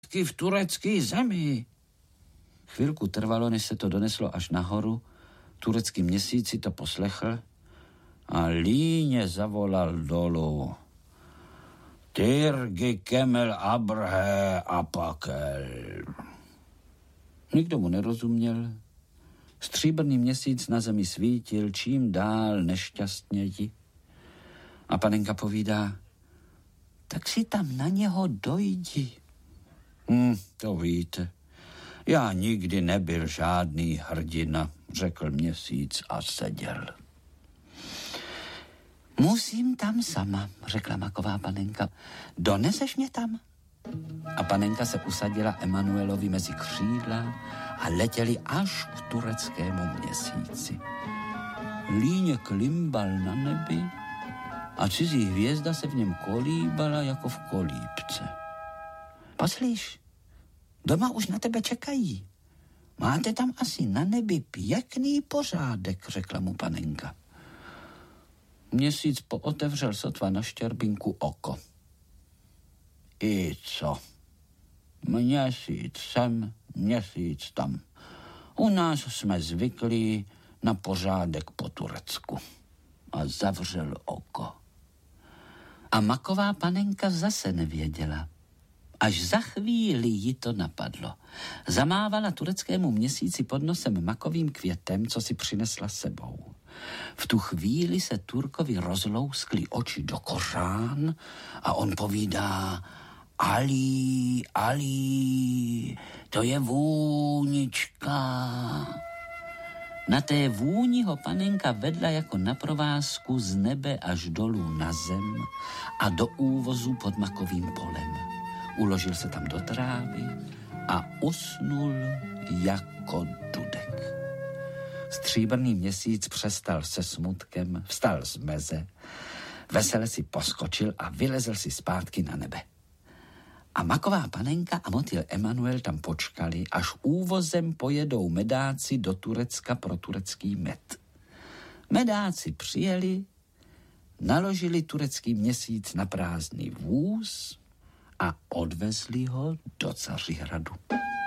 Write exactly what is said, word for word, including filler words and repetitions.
v turecké zemi. Chvilku trvalo, než se to doneslo až nahoru. Turecký měsíc si to poslechl a líně zavolal dolů. Tyrgi kemel abrhe apakel. Nikdo mu nerozuměl. Stříbrný měsíc na zemi svítil čím dál nešťastněji. A panenka povídá, tak si tam na něho dojdi. Hm, to víte. Já nikdy nebyl žádný hrdina, řekl měsíc a seděl. Musím tam sama, řekla maková panenka. Doneseš mě tam? A panenka se usadila Emanuelovi mezi křídla a letěli až k tureckému měsíci. Líně klimbal na nebi a cizí hvězda se v něm kolíbala jako v kolíbce. Poslíš, doma už na tebe čekají. Máte tam asi na nebi pěkný pořádek, řekla mu panenka. Měsíc pootevřel sotva na štěrbinku oko. I co? Měsíc sem, měsíc tam. U nás jsme zvyklí na pořádek po Turecku. A zavřel oko. A maková panenka zase nevěděla. Až za chvíli ji to napadlo. Zamávala tureckému měsíci pod nosem makovým květem, co si přinesla sebou. V tu chvíli se Turkovi rozlouskly oči do kořán a on povídá: Ali, Ali, to je vůnička. Na té vůni ho panenka vedla jako na provázku z nebe až dolů na zem a do úvozu pod makovým polem. Uložil se tam do trávy a usnul jako dudek. Stříbrný měsíc přestal se smutkem, vstal z meze, vesele si poskočil a vylezl si zpátky na nebe. A maková panenka a motýl Emanuel tam počkali, až úvozem pojedou medáci do Turecka pro turecký med. Medáci přijeli, naložili turecký měsíc na prázdný vůz a odvezli ho do Cařihradu.